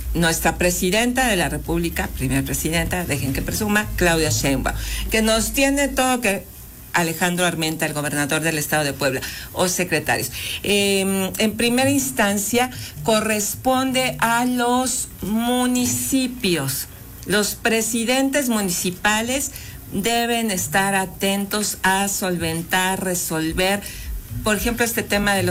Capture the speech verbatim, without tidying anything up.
nuestra presidenta de la República, primera presidenta, dejen que presuma, Claudia Sheinbaum, que nos tiene todo que... Alejandro Armenta, el gobernador del estado de Puebla, o secretarios. Eh, en primera instancia, corresponde a los municipios. Los presidentes municipales deben estar atentos a solventar, resolver, por ejemplo, este tema de los